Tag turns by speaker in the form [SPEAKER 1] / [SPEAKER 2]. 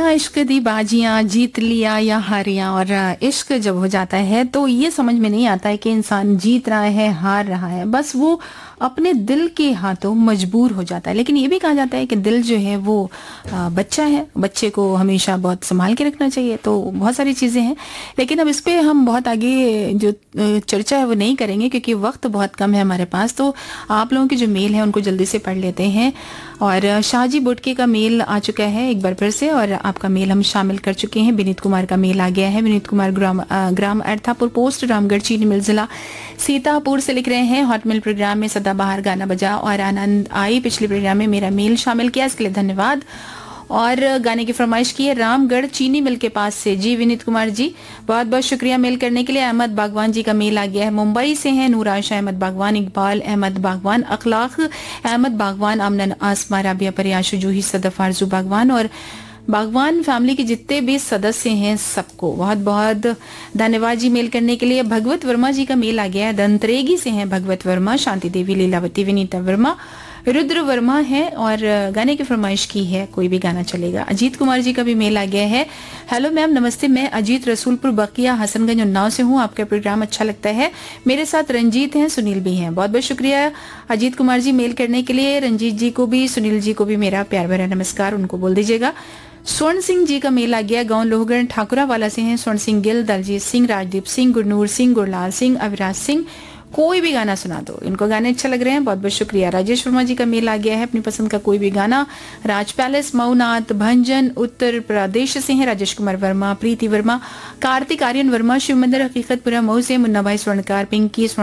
[SPEAKER 1] दुनिया इश्क दी बाजियां जीत लिया या हारिया। और इश्क जब हो जाता है तो ये समझ में नहीं आता है कि इंसान जीत रहा है हार रहा है, बस वो अपने दिल के हाथों मजबूर हो जाता है। लेकिन ये भी कहा जाता है कि दिल जो है वो बच्चा है, बच्चे को हमेशा बहुत संभाल के रखना चाहिए। तो बहुत सारी चीज़ें हैं, लेकिन अब इस पे हम बहुत आगे जो चर्चा है वो नहीं करेंगे क्योंकि वक्त बहुत कम है हमारे पास। तो आप लोगों के जो मेल है उनको जल्दी से पढ़ लेते हैं। और शाहजी बुटके का मेल आ चुका है एक बार फिर से, और आपका मेल हम शामिल कर चुके हैं। विनीत कुमार का मेल आ गया है। विनीत कुमार ग्राम अर्थापुर पोस्ट रामगढ़ चीनी मिल जिला सीतापुर से लिख रहे हैं, हॉट मेल प्रोग्राम में सदाबहार गाना बजा और आनंद आई। पिछले प्रोग्राम में मेरा मेल शामिल किया, इसके लिए धन्यवाद। और गाने की फरमाइश की है रामगढ़ चीनी मिल के पास से। जी विनीत कुमार जी, बहुत बहुत शुक्रिया मेल करने के लिए। अहमद बागवान जी का मेल आ गया है, मुंबई से हैं। नूर आयशा अहमद बागवान, इकबाल अहमद बागवान, अखलाक अहमद बागवान, अमनन आसमा, राबिया परियाशु, जूही सदफ, आरजू बागवान और बागवान फैमिली के जितने भी सदस्य हैं सबको बहुत बहुत धन्यवाद जी मेल करने के लिए। भगवत वर्मा जी का मेल आ गया है, दंतरेगी से हैं भगवत वर्मा, शांति देवी, लीलावती, विनीता वर्मा, रुद्र वर्मा है और गाने की फरमाइश की है, कोई भी गाना चलेगा। अजीत कुमार जी का भी मेल आ गया है। हेलो मैम, नमस्ते, मैं अजीत रसूलपुर बकिया हसनगंज उन्नाव से हूँ। आपका प्रोग्राम अच्छा लगता है। मेरे साथ रंजीत हैं, सुनील भी हैं। बहुत बहुत शुक्रिया अजीत कुमार जी मेल करने के लिए। रंजीत जी को भी, सुनील जी को भी मेरा प्यार भरा नमस्कार उनको बोल दीजिएगा। स्वर्ण सिंह जी का मेल आ गया, गांव लोहगढ़ ठाकुरा वाला से हैं। स्वर्ण सिंह गिल, दलजीत सिंह, राजदीप सिंह, गुरनूर सिंह, गुरलाल सिंह, अविराज सिंह, कोई भी गाना सुना दो, इनको गाने अच्छे लग रहे हैं। बहुत बहुत शुक्रिया। राजेश वर्मा जी का मेल आ गया है, अपनी पसंद का कोई भी गाना। राज पैलेस मऊनाथ भंजन उत्तर प्रदेश से हैं। राजेश कुमार वर्मा, प्रीति वर्मा, कार्तिक आर्यन वर्मा, शिव मंदिर हकीकतपुरा मऊ से। मुन्ना भाई स्वर्णकार, पिंकी